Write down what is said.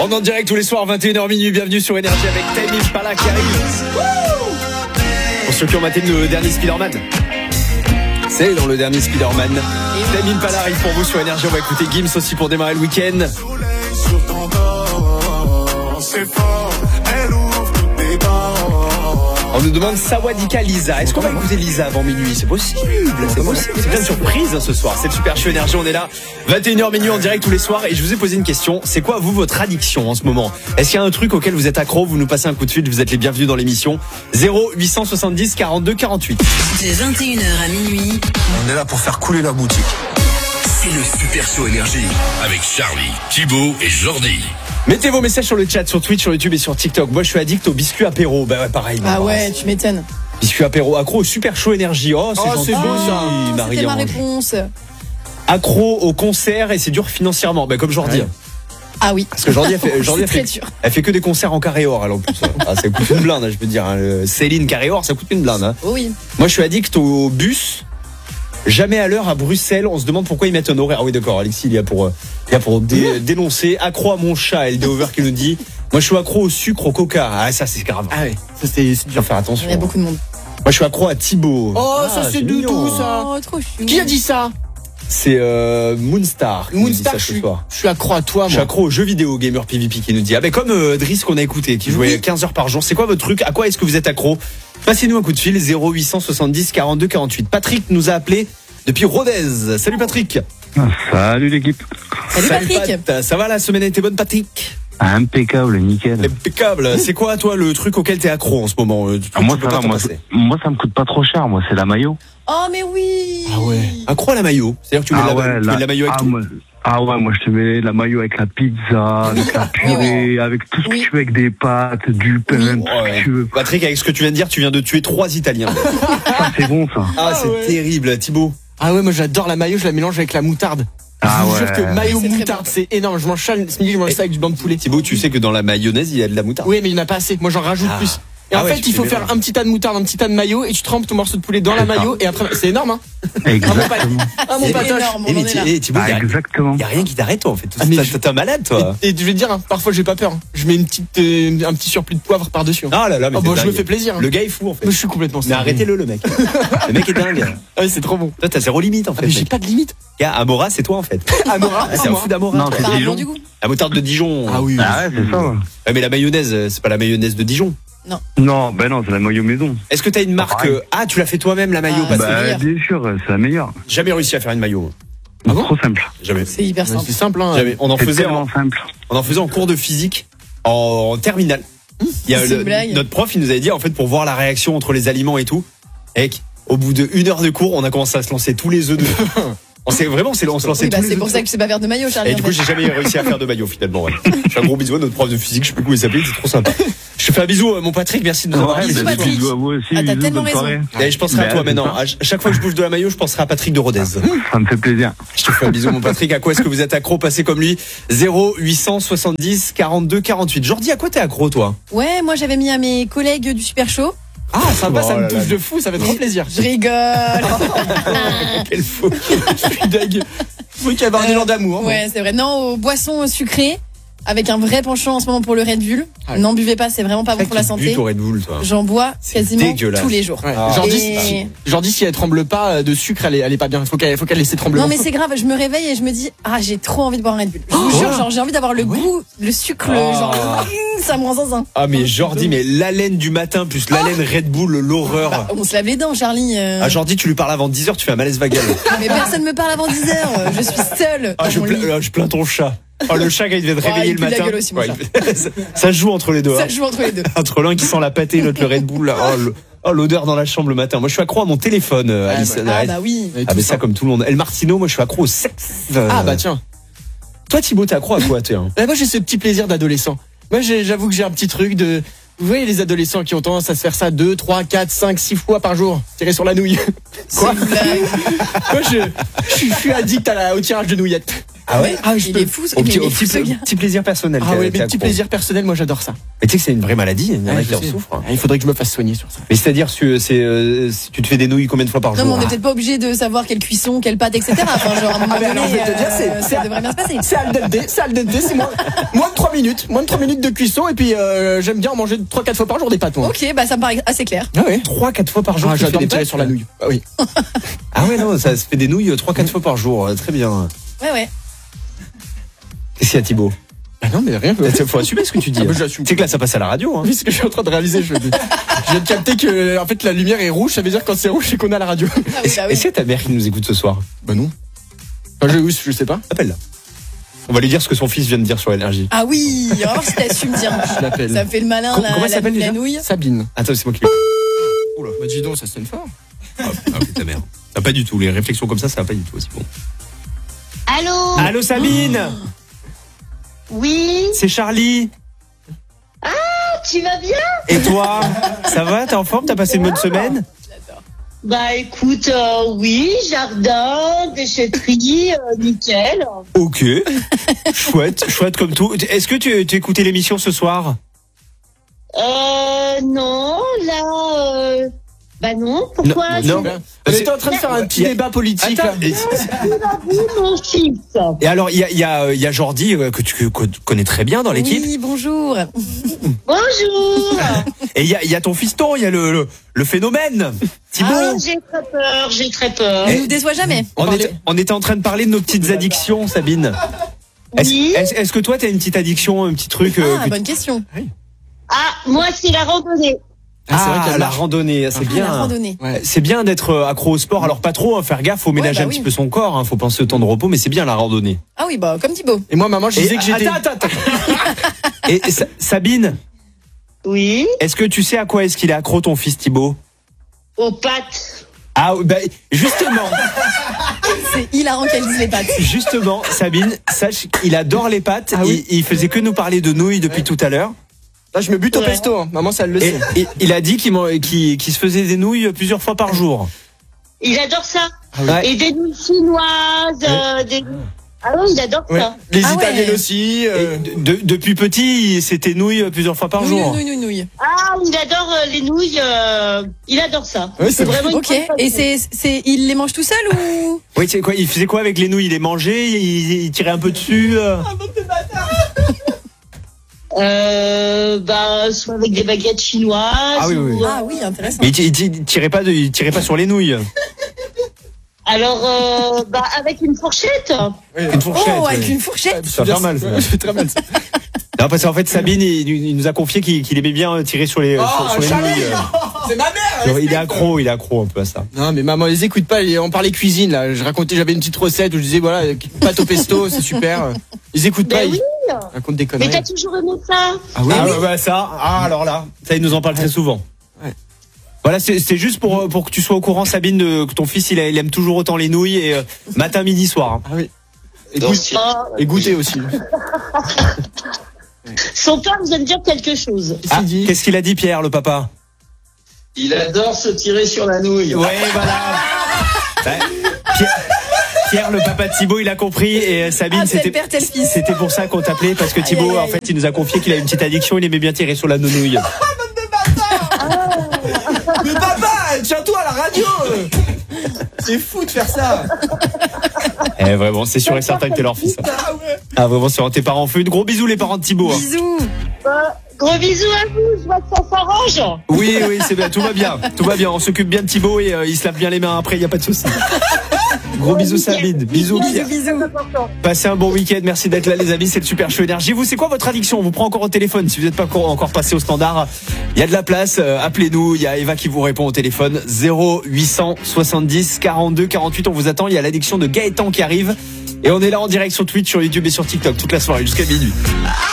On est en direct tous les soirs, 21h minuit. Bienvenue sur Énergie avec Tame Impala qui arrive. Pour ceux qui ont maté le dernier Spider-Man. C'est dans le dernier Spider-Man. Tame Impala arrive pour vous sur Énergie. On va écouter Gims aussi pour démarrer le week-end. On nous demande Sawadika Lisa. Est-ce qu'on va écouter Lisa avant minuit? C'est possible. C'est possible. C'est plein de surprises ce soir. C'est le Super Show Énergie. On est là 21h minuit en direct tous les soirs. Et je vous ai posé une question. C'est quoi vous votre addiction en ce moment? Est-ce qu'il y a un truc auquel vous êtes accro? Vous nous passez un coup de fil. Vous êtes les bienvenus dans l'émission. 0870 42 48. De 21h à minuit. On est là pour faire couler la boutique. C'est le Super Show Énergie avec Charlie, Thibaut et Jordi. Mettez vos messages sur le chat, sur Twitch, sur YouTube et sur TikTok. Moi, je suis addict au biscuit apéro. Bah ouais, pareil. Ah ouais, tu m'étonnes. Biscuit apéro, accro au Super Show Énergie. Oh, c'est gentil. C'est beau ça. Marie-Ange. C'était ma réponse. Accro au concert et c'est dur financièrement. Bah comme Jordi. Ouais. Ah oui. Parce que Jordi elle fait que des concerts en carré or. Alors en plus, ça coûte une blinde, je peux dire. Céline carré or, ça coûte une blinde. Oh oui. Moi, je suis addict au bus. Jamais à l'heure à Bruxelles. On se demande pourquoi ils mettent un horaire. Ah oui, d'accord. Alexis, il y a pour dénoncer. Accro à mon chat. LD Over qui nous dit. Moi, je suis accro au sucre, au coca. Ah, ça, c'est grave. Ah ouais. Ça, c'est dur. Faire attention. Il y a beaucoup de monde. Moi, je suis accro à Thibaut. Oh, ça, c'est doudou, ça. Oh, trop chou. Qui a dit ça? C'est Moonstar. Moonstar, je suis accro à toi, moi. Je suis accro aux jeux vidéo, Gamer PvP qui nous dit. Ah ben comme Driss qu'on a écouté, qui jouait 15 heures par jour. C'est quoi votre truc? À quoi est-ce que vous êtes accro? Passez-nous un coup de fil, 0870 42 48. Patrick nous a appelé depuis Rodez. Salut Patrick. Salut l'équipe. Salut Patrick. Pat. Ça va, la semaine a été bonne, Patrick? Impeccable, nickel. Impeccable. C'est quoi, toi, le truc auquel t'es accro en ce moment? Moi, ça va, moi, ça me coûte pas trop cher, moi, c'est la maillot. Oh, mais oui. Ah ouais. Accro à la maillot. C'est-à-dire que tu mets la maillot avec tout. Moi je te mets la maillot avec la pizza, avec la purée, avec tout ce que tu veux, avec des pâtes, du pain, tout ce que tu veux. Patrick, avec ce que tu viens de dire, tu viens de tuer 3 Italiens. Ça, c'est bon, ça. Ah, c'est terrible. Thibaut. Ah ouais, moi j'adore la maillot, je la mélange avec la moutarde. Ah je vous ouais. jure que maillot moutarde, c'est énorme. Je mange ça, ce midi, je mange ça avec du blanc de poulet. Thibaut, tu sais que dans la mayonnaise, il y a de la moutarde. Oui, mais il n'y en a pas assez. Moi j'en rajoute plus. Et en fait, il faut faire un petit tas de moutarde, un petit tas de maillot, et tu trempes ton morceau de poulet dans la maillot, et après, c'est énorme, hein. Exactement. Ah mon patoche. Thibaut, exactement. Il y a rien qui t'arrête, toi, en fait. T'es un malade, toi. Et je vais te dire, parfois j'ai pas peur. Je mets un petit surplus de poivre par-dessus. Ah là là, mais je me fais plaisir. Le gars est fou, en fait. Je suis complètement Mais arrêtez-le, le mec. Le mec est dingue. Ah oui, c'est trop bon. Toi, t'as zéro limite, en fait. Mais j'ai pas de limite. Gars, Amora, c'est toi, en fait. Amora, c'est un fou d'Amora. Non, c'est Dijon. La moutarde de Dijon. Ah oui. Ah ouais, c'est ça. Ouais, mais la mayonnaise, c'est pas la mayonnaise de Dijon. Non, ben non, c'est la maillot maison. Est-ce que t'as une marque? Ah, tu l'as fait toi-même, la maillot? Bien sûr, c'est la meilleure. Jamais réussi à faire une maillot. Trop simple. Jamais. C'est hyper simple. C'est simple, hein. Jamais. On en faisait en cours de physique en terminale. Il y a notre prof, il nous avait dit, en fait, pour voir la réaction entre les aliments et tout. Et au bout de 1 heure de cours, on a commencé à se lancer tous les œufs de. On se lançait tous les œufs. C'est pour ça que je sais pas faire de maillot, Charlie. Et du coup, j'ai jamais réussi à faire de maillot, finalement. Ouais. Je fais un gros bisou à notre prof de physique, je sais plus comment il s'appelait, c'est trop sympa. Je te fais un bisou, mon Patrick, merci de nous avoir dit. Bisous à vous aussi. T'as tellement raison. Et je penserai à toi maintenant. À chaque fois que je bouge de la maillot, je penserai à Patrick de Rodez. Ça me fait plaisir. Je te fais un bisou, mon Patrick. À quoi est-ce que vous êtes accro? Passez comme lui. 0870 42 48. Jordi, à quoi t'es accro, toi? Ouais, moi j'avais mis à mes collègues du Super Show. Ah, sympa, ça me touche de fou, ça fait trop plaisir. Je rigole. Quel fou. Je suis dingue. Faut qu'il y ait un élan d'amour. Ouais, c'est vrai. Non, aux boissons sucrées, avec un vrai penchant en ce moment pour le Red Bull. Ouais. N'en buvez pas, c'est vraiment pas bon pour la santé. Tu Red Bull, toi. J'en bois quasiment dégueulasse. tous les jours. Ouais. Ah. Jordi, si elle tremble pas de sucre, elle est pas bien. Faut qu'elle laisse trembler. Non mais c'est grave, je me réveille et je me dis j'ai trop envie de boire un Red Bull. Je vous jure, genre j'ai envie d'avoir le goût, le sucre, ça me rend zinzin. Ah mais Jordi, mais l'haleine du matin plus l'haleine Red Bull, l'horreur. Bah, on se lave les dents, Charlie. Ah Jordi, tu lui parles avant 10h, tu fais un malaise vagal. Mais personne me parle avant 10h, je suis seule. Je plains ton chat. Oh, le chat, quand il devait te réveiller il le pue la matin. gueule aussi, mon chat. Ça se joue entre les deux. Ça joue entre les deux. Entre l'un qui sent la pâtée, l'autre le Red Bull. Oh, l'odeur dans la chambre le matin. Moi, je suis accro à mon téléphone, Alice. Ah bah oui. Ah mais ça comme tout le monde. El Martino, moi, je suis accro au sexe. Ah bah tiens. Toi, Thibaut, t'es accro à quoi, toi? Moi, j'ai ce petit plaisir d'adolescent. Moi, j'avoue que j'ai un petit truc de... Vous voyez les adolescents qui ont tendance à se faire ça 2, 3, 4, 5, 6 fois par jour, tirer sur la nouille. Quoi? Moi, je suis addict au tirage de nouillettes. Ah ouais? Il est fou, Au il petit, est fou, ce gars. petit plaisir personnel. Ah ouais, t'es mes petits accro. plaisirs personnels, moi j'adore ça. Mais tu sais que c'est une vraie maladie, il y en a Ouais, qui je en sais. souffrent. Il faudrait que je me fasse soigner sur ça. Mais c'est-à-dire, tu te fais des nouilles combien de fois par Non, jour? mais on n'est peut-être pas obligé de savoir quelle cuisson, quelle pâte, etc. Enfin, genre, à un moment mais alors, donné, je vais te dire, ça devrait bien se passer. C'est al dente, c'est moins de 3 minutes. Moins de 3 minutes de cuisson et puis j'aime bien en manger 3-4 fois par jour des pâtes moi. Ok, bah ça me paraît assez clair. Ah ouais. 3-4 fois par jour. Ah, tu fais j'adore des me tirer pâtes sur la nouille. Ah oui. Ah ouais, non, ça se fait des nouilles 3-4 fois par jour. Très bien. Ouais. Qu'est-ce qu'il y a, Thibaut? Ah non mais rien. Il faut assumer ce que tu dis. Ah, bah, j'assume. C'est que là, ça passe à la radio. Hein. Oui, ce que je suis en train de réaliser, je viens de capter que en fait la lumière est rouge, ça veut dire quand c'est rouge c'est qu'on a la radio. Ah oui, bah oui. Est-ce que ta mère qui nous écoute ce soir? Bah non. Enfin, je sais pas. Appelle-la. On va lui dire ce que son fils vient de dire sur énergie. Ah oui, on va voir si t'assumes dire. Je l'appelle. Ça me fait le malin, Comment elle s'appelle la déjà nouille. Sabine. Attends, c'est moi qui. Oula, bah dis donc, ça sonne fort. Ah oui, ta mère. Ça va pas du tout. Les réflexions comme ça va pas du tout aussi bon. Allô? Allô, Sabine? Oui? C'est Charlie. Tu vas bien? Et toi? Ça va? T'es en forme? T'as passé une bonne semaine? Bah écoute, oui, jardin, déchetterie, nickel. Ok. Chouette comme tout. Est-ce que tu écoutais l'émission ce soir? Non, là, bah non, pourquoi? Non. On était en train de faire un petit débat politique là. Attends, et- Mon fils. Et alors, il y a Jordi que tu connais très bien dans l'équipe. Oui, bonjour. Bonjour. Et il y a ton fiston, il y a le phénomène. Thibaut. Ah, j'ai très peur. On nous déçoit jamais. On était en train de parler de nos petites addictions, Sabine. Oui. Est-ce que toi, t'as une petite addiction, un petit truc Bonne question. Ah, moi, c'est la randonnée. Ah, c'est vrai qu'elle la marche. randonnée, c'est bien. La randonnée. Ouais. C'est bien d'être accro au sport. Alors pas trop, faire gaffe, faut ménager un petit peu son corps, faut penser au temps de repos, mais c'est bien la randonnée. Ah oui, bah comme Thibaut. Et moi maman je disais que j'étais. Attends. Et Sabine, Oui. est-ce que tu sais à quoi est-ce qu'il est accro ton fils Thibaut? Aux pâtes. Ah bah justement, C'est hilarant qu'elle dise les pâtes. justement, Sabine, sache qu'il adore les pâtes. Ah oui. Il faisait que nous parler de nouilles depuis tout à l'heure. Là je me bute au Ouais. pesto, hein. Maman ça elle le Et, sait. il a dit qu'il se faisait des nouilles plusieurs fois par jour. Il adore ça. Ouais. Et des nouilles chinoises, des... Ah oui, il adore Ouais. ça. Les Ah ouais. Italiennes aussi. Et depuis petit, c'était nouilles plusieurs fois par jour. Nouille. Ah, il adore les nouilles, il adore ça. Oui, c'est vrai. vraiment une Ok, grande et passion. il les mange tout seul ou? Oui, c'est quoi? Il faisait quoi avec les nouilles? Il les mangeait, il tirait un peu dessus. Bah, soit avec des baguettes chinoises. Ah oui, oui. ou, Ah oui, intéressant. Mais il tirait pas sur les nouilles. alors, bah, avec une fourchette. Une fourchette. Oh, avec ouais. une fourchette. Ça va faire mal, ça. Ouais, c'est très mal ça. Non, parce qu'en fait, Sabine, il nous a confié qu'il aimait bien tirer sur les, sur les Charlie, nouilles. c'est ma mère. Genre, il est accro un peu à ça. Non mais maman les écoute pas, on parlait cuisine là, j'avais une petite recette où je disais voilà, pâte au pesto, c'est super. Ils écoutent pas, Ben oui. ils racontent des Mais conneries. t'as toujours aimé ça. Ah oui, Ah, bah, ça, alors là, ça, il nous en parle très souvent. Ouais. Voilà, c'est juste pour que tu sois au courant, Sabine, que ton fils, il aime toujours autant les nouilles, et matin, midi, soir. Hein. Ah oui. Ah, Et goûter aussi. son père vous aime dire quelque chose. Ah, Qu'est-ce qu'il dit qu'est-ce qu'il a dit, Pierre, le papa? Il adore se tirer sur la nouille. Ouais, voilà. Ouais. Pierre, le papa de Thibaut, il a compris, et Sabine, Ah, tel c'était père, tel fils. c'était pour ça qu'on t'appelait, parce que Aïe, Thibaut, aïe, aïe. en fait, il nous a confié qu'il a une petite addiction, il aimait bien tirer sur la nouille. Mais papa, tiens-toi à la radio. C'est fou de faire ça. Eh, vraiment, c'est sûr et certain que t'es leur fils. Ah, vraiment, sur tes parents. On fait une gros bisous, les parents de Thibaut. Hein. Bisous. Gros bisous à vous, je vois que ça s'arrange. Oui, c'est bien, tout va bien. Tout va bien, on s'occupe bien de Thibaut et il se lave bien les mains après, il n'y a pas de souci. Gros bisous, Sabine. Bisous, Pierre. Bisous. Passez un bon week-end, merci d'être là, les amis. C'est le Super Show Énergie. Vous, c'est quoi votre addiction? On vous prend encore au téléphone. Si vous n'êtes pas encore passé au standard, il y a de la place. Appelez-nous. Il y a Eva qui vous répond au téléphone. 0870 42 48. On vous attend. Il y a l'addiction de Gaëtan qui arrive. Et on est là en direct sur Twitch, sur YouTube et sur TikTok toute la soirée jusqu'à minuit.